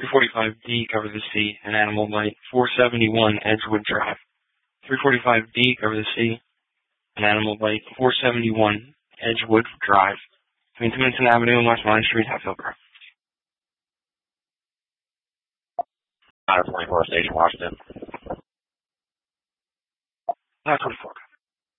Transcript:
345D, cover the C, an animal bite. 471 Edgewood Drive. 345D, cover the C, an animal bite. 471 Edgewood Drive. Between Timmenton Avenue and West Main Street, Hatfield Grove. 24 Station, Washington. 24.